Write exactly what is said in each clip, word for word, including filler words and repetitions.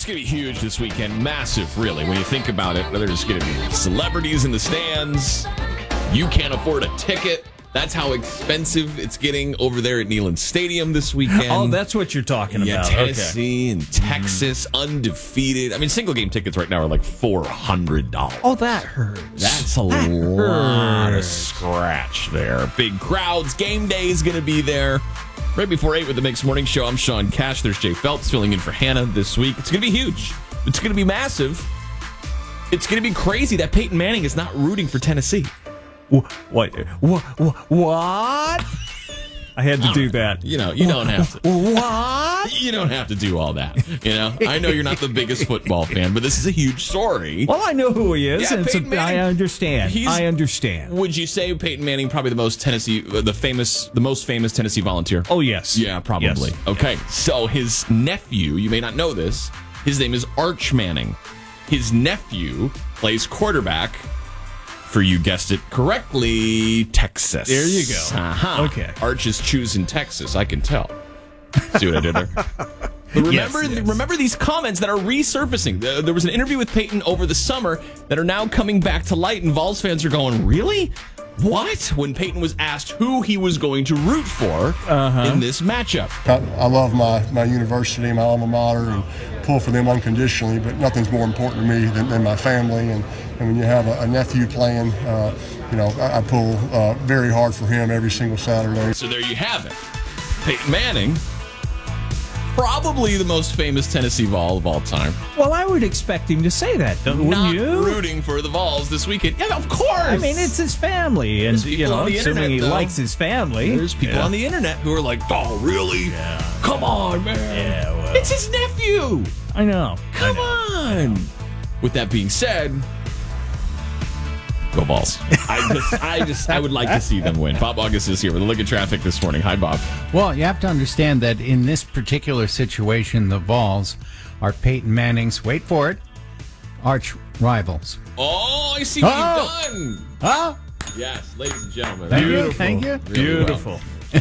it's going to be huge this weekend. Massive, really, when you think about it. There's going to be celebrities in the stands. You can't afford a ticket. That's how expensive it's getting over there at Neyland Stadium this weekend. Oh, that's what you're talking yeah, about. Tennessee okay. and Texas, mm. undefeated. I mean, single game tickets right now are like four hundred dollars. Oh, that hurts. That's a that lot hurts. of scratch there. Big crowds. Game day is going to be there. Right before eight with the Mix Morning Show, I'm Sean Cash. There's Jay Phelps filling in for Hannah this week. It's going to be huge. It's going to be massive. It's going to be crazy that Peyton Manning is not rooting for Tennessee. What? What? What? I had to do that. You know, you don't have to. What? You don't have to do all that. You know, I know you're not the biggest football fan, but this is a huge story. Well, I know who he is. Yeah, and Peyton a, Manning, I understand. I understand. Would you say Peyton Manning probably the most Tennessee, the famous, the most famous Tennessee Volunteer? Oh yes. Yeah, probably. Yes. Okay, so his nephew, you may not know this, his name is Arch Manning. His nephew plays quarterback. For you guessed it correctly, Texas. There you go. Uh-huh. Okay. Arch is choosing Texas. I can tell. See what I did there? But remember, yes, yes. remember these comments that are resurfacing. There was an interview with Peyton over the summer that are now coming back to light, and Vols fans are going, really? What? When Peyton was asked who he was going to root for uh-huh. in this matchup. I, I love my, my university, my alma mater, and pull for them unconditionally, but nothing's more important to me than, than my family. And, and when you have a, a nephew playing, uh, you know, I, I pull uh, very hard for him every single Saturday. So there you have it. Peyton Manning, probably the most famous Tennessee Vol of all time. Well, I would expect him to say that, wouldn't Not you? Rooting for the Vols this weekend. Yeah, of course. I mean, it's his family, and you know, assuming internet, he though. likes his family. There's people yeah. on the internet who are like, "Oh, really? Yeah. Come on, man! Yeah, well. It's his nephew. I know. Come I know. on." With that being said, go Vols. I just, I just, I would like to see them win. Bob August is here with a look at traffic this morning. Hi, Bob. Well, you have to understand that in this particular situation, the Vols are Peyton Manning's, wait for it, arch rivals. Oh, I see what oh. you've done. Huh? Yes, ladies and gentlemen. Thank Beautiful. you. Thank you. Really Beautiful.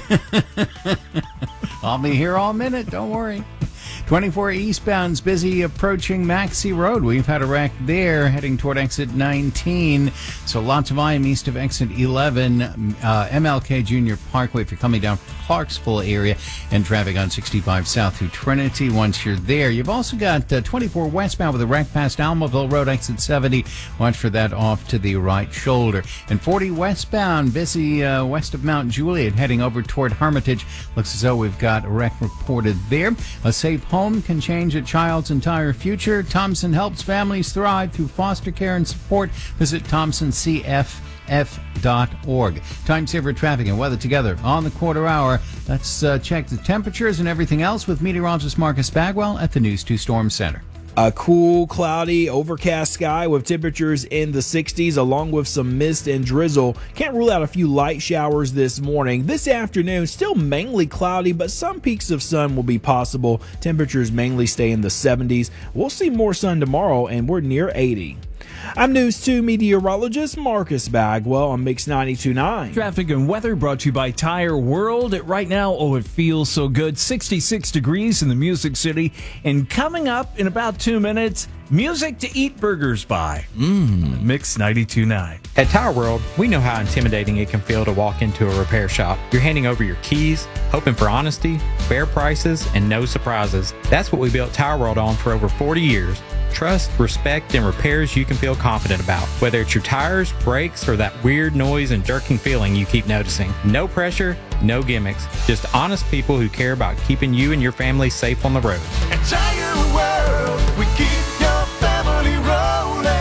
Well. I'll be here all minute. Don't worry. twenty-four eastbound's busy approaching Maxey Road. We've had a wreck there heading toward exit nineteen. So lots of volume east of exit eleven, uh, M L K Junior Parkway if you're coming down from Clarksville area, and traffic on sixty-five south through Trinity once you're there. You've also got uh, twenty-four westbound with a wreck past Almaville Road, exit seventy. Watch for that off to the right shoulder. And forty westbound, busy uh, west of Mount Juliet heading over toward Hermitage. Looks as though we've got a wreck reported there. A safe home can change a child's entire future. Thompson helps families thrive through foster care and support. Visit thompson c f f dot org. Time saver traffic and weather together on the quarter hour. Let's uh, check the temperatures and everything else with meteorologist Marcus Bagwell at the News two Storm Center. A cool, cloudy, overcast sky with temperatures in the sixties along with some mist and drizzle. Can't rule out a few light showers this morning. This afternoon, still mainly cloudy, but some peaks of sun will be possible. Temperatures mainly stay in the seventies. We'll see more sun tomorrow, and we're near eighty. I'm News two meteorologist Marcus Bagwell on Mix ninety-two point nine. Traffic and weather brought to you by Tire World. Right now, oh, it feels so good. sixty-six degrees in the Music City. And coming up in about two minutes, music to eat burgers by. Mmm, Mix ninety-two point nine. At Tire World, we know how intimidating it can feel to walk into a repair shop. You're handing over your keys, hoping for honesty, fair prices, and no surprises. That's what we built Tire World on for over forty years. Trust, respect, and repairs you can feel confident about. Whether it's your tires, brakes, or that weird noise and jerking feeling you keep noticing. No pressure, no gimmicks. Just honest people who care about keeping you and your family safe on the road. At Tire World, we keep your family rolling.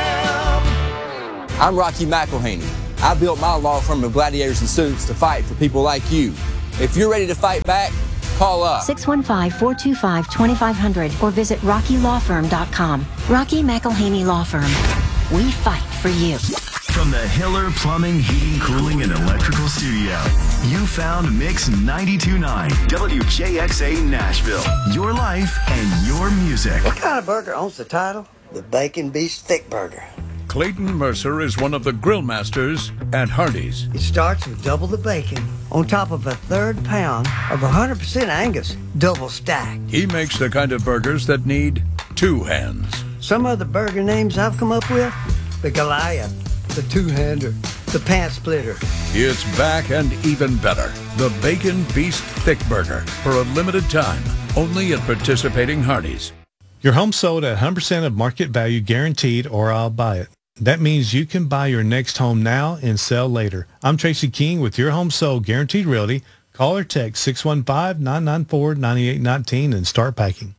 I'm Rocky McElhaney. I built my law firm of gladiators and suits to fight for people like you. If you're ready to fight back, call up. six one five, four two five, two five zero zero or visit rocky law firm dot com. Rocky McElhaney Law Firm. We fight for you. From the Hiller Plumbing, Heating, Cooling, and Electrical Studio, you found Mix ninety-two point nine, W J X A Nashville. Your life and your music. What kind of burger owns the title? The Bacon Beast Thick Burger. Clayton Mercer is one of the grill masters at Hardee's. It starts with double the bacon on top of a third pound of one hundred percent Angus, double stacked. He makes the kind of burgers that need Two Hands. Some of the burger names I've come up with, the Goliath, the Two-Hander, the Pant Splitter. It's back and even better. The Bacon Beast Thick Burger for a limited time, only at participating Hardee's. Your home sold at one hundred percent of market value guaranteed, or I'll buy it. That means you can buy your next home now and sell later. I'm Tracy King with Your Home Sold Guaranteed Realty. Call or text six one five, nine nine four, nine eight one nine and start packing.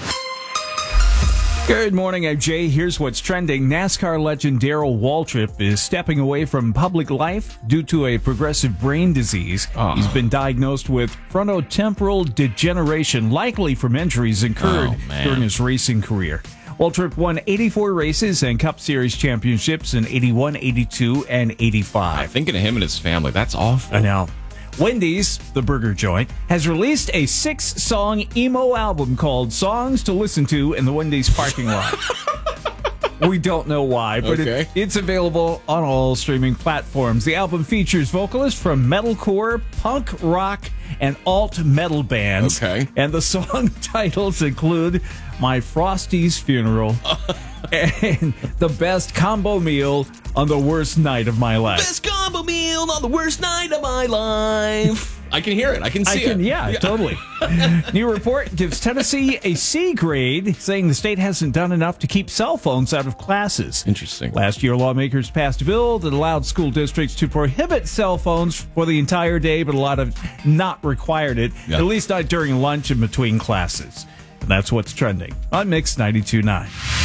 Good morning, I'm Jay. Here's what's trending. NASCAR legend Darrell Waltrip is stepping away from public life due to a progressive brain disease. Oh. He's been diagnosed with frontotemporal degeneration, likely from injuries incurred oh, during his racing career. Waltrip won eighty-four races and Cup Series championships in eighty-one, eighty-two, and eighty-five. I'm thinking of him and his family. That's awful. I know. Wendy's, the burger joint, has released a six-song emo album called Songs to Listen to in the Wendy's parking lot. We don't know why, but okay. it, it's available on all streaming platforms. The album features vocalists from metalcore, punk rock, and alt metal bands. Okay. And the song titles include My Frosty's Funeral and The Best Combo Meal on the Worst Night of My Life. Best combo meal on the worst night of my life. I can hear it. I can see I can, it. Yeah, yeah. Totally. New report gives Tennessee a C grade, saying the state hasn't done enough to keep cell phones out of classes. Interesting. Last year, lawmakers passed a bill that allowed school districts to prohibit cell phones for the entire day, but a lot of not required it, yeah. At least not during lunch and between classes. And that's what's trending on Mix ninety-two point nine.